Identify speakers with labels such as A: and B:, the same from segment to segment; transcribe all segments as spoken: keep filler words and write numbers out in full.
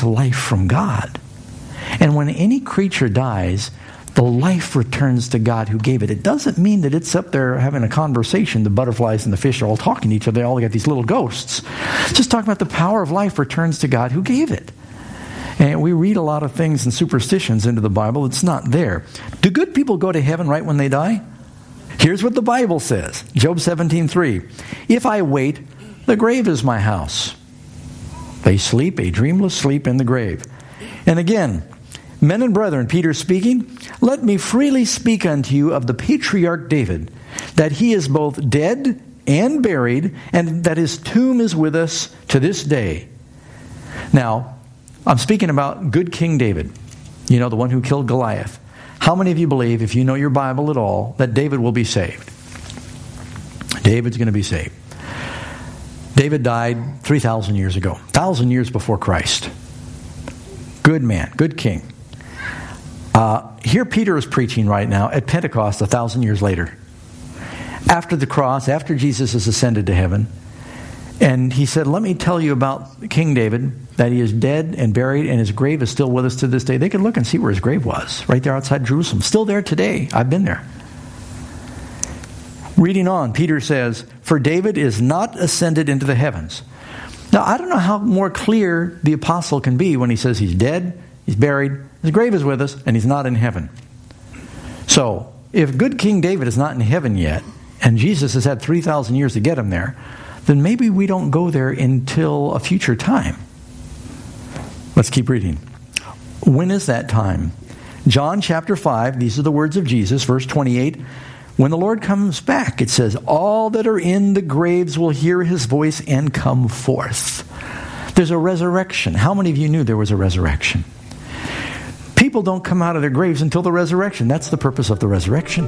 A: life from God. And when any creature dies, the life returns to God who gave it. It doesn't mean that it's up there having a conversation. The butterflies and the fish are all talking to each other. They all got these little ghosts. It's just talking about the power of life returns to God who gave it. And we read a lot of things and superstitions into the Bible. It's not there. Do good people go to heaven right when they die? Here's what the Bible says. Job seventeen three. If I wait, the grave is my house. They sleep a dreamless sleep in the grave. And again, men and brethren, Peter speaking, let me freely speak unto you of the patriarch David, that he is both dead and buried, and that his tomb is with us to this day. Now, I'm speaking about good King David, you know, the one who killed Goliath. How many of you believe, if you know your Bible at all, that David will be saved? David's going to be saved. David died three thousand years ago, one thousand years before Christ. Good man, good king. Uh, here Peter is preaching right now at Pentecost a thousand years later. After the cross, after Jesus has ascended to heaven. And he said, let me tell you about King David, that he is dead and buried, and his grave is still with us to this day. They could look and see where his grave was, right there outside Jerusalem. Still there today. I've been there. Reading on, Peter says, for David is not ascended into the heavens. Now, I don't know how more clear the apostle can be when he says he's dead, he's buried, his grave is with us, and he's not in heaven. So, if good King David is not in heaven yet, and Jesus has had three thousand years to get him there, then maybe we don't go there until a future time. Let's keep reading. When is that time? John chapter five, these are the words of Jesus, verse twenty-eight. When the Lord comes back, it says, all that are in the graves will hear his voice and come forth. There's a resurrection. How many of you knew there was a resurrection? People don't come out of their graves until the resurrection. That's the purpose of the resurrection.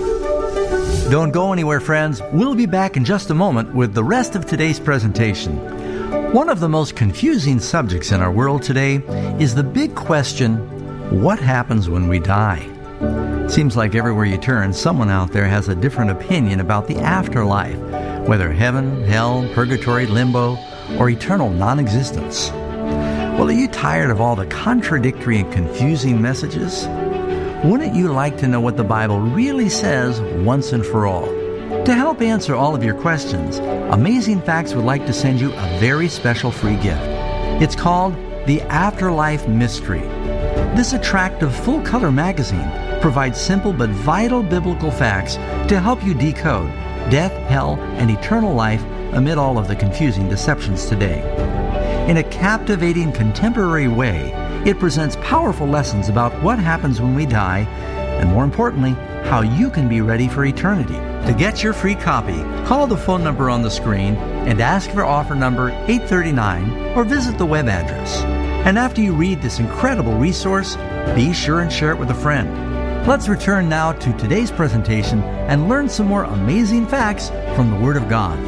B: Don't go anywhere, friends. We'll be back in just a moment with the rest of today's presentation. One of the most confusing subjects in our world today is the big question, what happens when we die? Seems like everywhere you turn, someone out there has a different opinion about the afterlife, whether heaven, hell, purgatory, limbo, or eternal non-existence. Well, are you tired of all the contradictory and confusing messages? Wouldn't you like to know what the Bible really says once and for all? To help answer all of your questions, Amazing Facts would like to send you a very special free gift. It's called The Afterlife Mystery. This attractive full-color magazine provides simple but vital biblical facts to help you decode death, hell, and eternal life amid all of the confusing deceptions today. In a captivating contemporary way, it presents powerful lessons about what happens when we die, and more importantly, how you can be ready for eternity. To get your free copy, call the phone number on the screen and ask for offer number eight thirty-nine or visit the web address. And after you read this incredible resource, be sure and share it with a friend. Let's return now to today's presentation and learn some more amazing facts from the Word of God.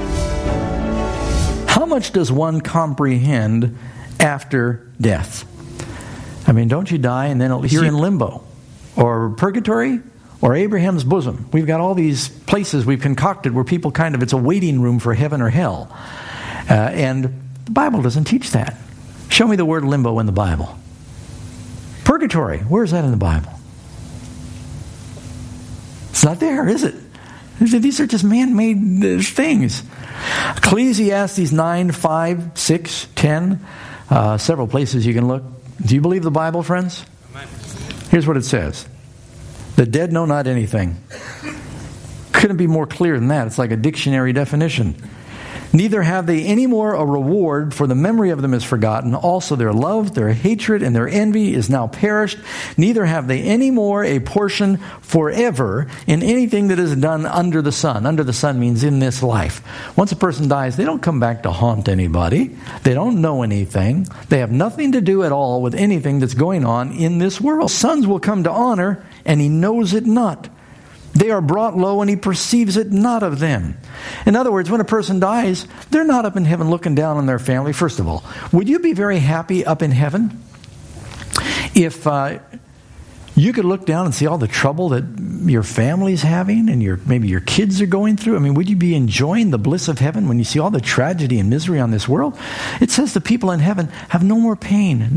A: How much does one comprehend after death? I mean, don't you die and then at least you're in limbo or purgatory or Abraham's bosom? We've got all these places we've concocted where people kind of, it's a waiting room for heaven or hell. Uh, and the Bible doesn't teach that. Show me the word limbo in the Bible. Purgatory, where is that in the Bible? It's not there, is it? These are just man-made things. Ecclesiastes nine, five, six, ten, uh, several places you can look. Do you believe the Bible, friends? Amen. Here's what it says. The dead know not anything. Couldn't be more clear than that. It's like a dictionary definition. Neither have they any more a reward, for the memory of them is forgotten. Also their love, their hatred, and their envy is now perished. Neither have they any more a portion forever in anything that is done under the sun. Under the sun means in this life. Once a person dies, they don't come back to haunt anybody. They don't know anything. They have nothing to do at all with anything that's going on in this world. Sons will come to honor, and he knows it not. They are brought low, and he perceives it not of them. In other words, when a person dies, they're not up in heaven looking down on their family. First of all, would you be very happy up in heaven if uh, you could look down and see all the trouble that your family's having and your maybe your kids are going through? I mean, would you be enjoying the bliss of heaven when you see all the tragedy and misery on this world? It says the people in heaven have no more pain,